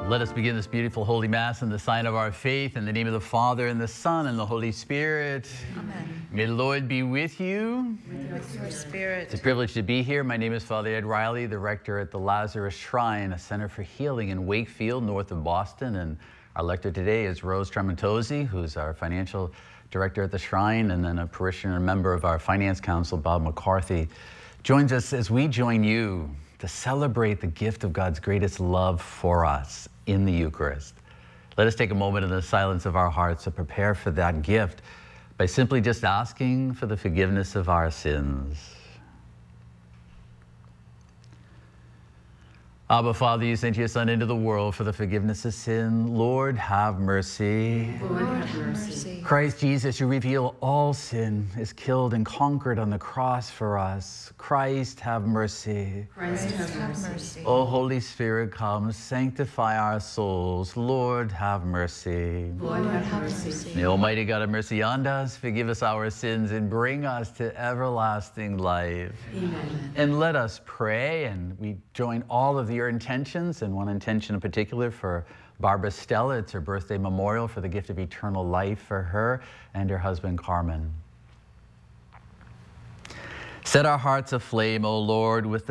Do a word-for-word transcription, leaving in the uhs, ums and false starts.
Let us begin this beautiful Holy Mass in the sign of our faith, in the name of the Father, and the Son, and the Holy Spirit. Amen. May the Lord be with you. With your spirit. It's a privilege to be here. My name is Father Ed Riley, the rector at the Lazarus Shrine, a center for healing in Wakefield, north of Boston. And our lector today is Rose Tremontosi, who's our financial director at the Shrine, and then a parishioner and member of our finance council, Bob McCarthy, joins us as we join you to celebrate the gift of God's greatest love for us in the Eucharist. Let us take a moment in the silence of our hearts to prepare for that gift by simply just asking for the forgiveness of our sins. Abba, Father, you sent your Son into the world for the forgiveness of sin. Lord, have mercy. Lord, have mercy. Christ Jesus, you reveal all sin, is killed and conquered on the cross for us. Christ, have mercy. Christ, have mercy. O Holy Spirit, come, sanctify our souls. Lord, have mercy. Lord, have mercy. May Almighty God have mercy on us, forgive us our sins, and bring us to everlasting life. Amen. And let us pray, and we join all of your intentions, and one intention in particular for Barbara Stella. It's her birthday memorial for the gift of eternal life for her and her husband, Carmen. Set our hearts aflame, O Lord, with the